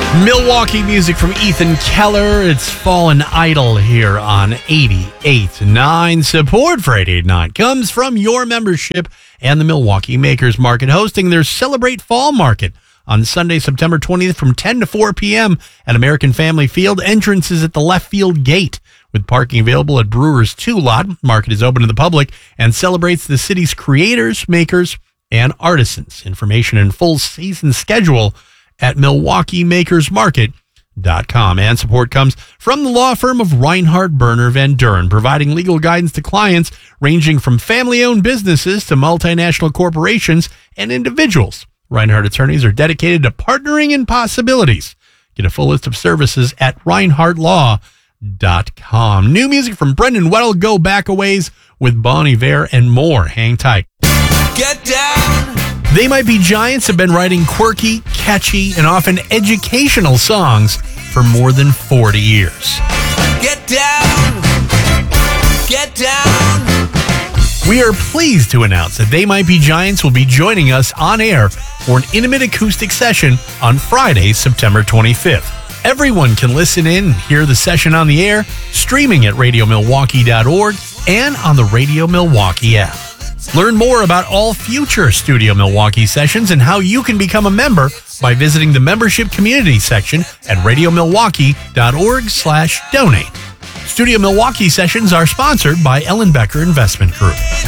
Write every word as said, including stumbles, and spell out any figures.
Milwaukee music from Ethan Keller. It's Fallen Idol here on eighty-eight point nine. Support for eighty-eight point nine comes from your membership and the Milwaukee Makers Market, hosting their Celebrate Fall Market on Sunday, September twentieth from ten to four p.m. at American Family Field. Entrance is at the left field gate, with parking available at Brewers two lot. Market is open to the public and celebrates the city's creators, makers, and artisans. Information and full season schedule at milwaukee makers market dot com. And support comes from the law firm of Reinhardt, Berner, Van Duren, providing legal guidance to clients ranging from family-owned businesses to multinational corporations and individuals. Reinhardt attorneys are dedicated to partnering in possibilities. Get a full list of services at reinhardt law dot com. New music from Brendan Weddle, Go Back a Ways with Bon Iver, and more. Hang tight. Get down! They Might Be Giants have been writing quirky, catchy, and often educational songs for more than forty years. Get down! Get down! We are pleased to announce that They Might Be Giants will be joining us on air for an intimate acoustic session on Friday, September twenty-fifth. Everyone can listen in and hear the session on the air, streaming at radio milwaukee dot org and on the Radio Milwaukee app. Learn more about all future Studio Milwaukee sessions and how you can become a member by visiting the membership community section at radio milwaukee dot org slash donate. Studio Milwaukee sessions are sponsored by Ellen Becker Investment Group.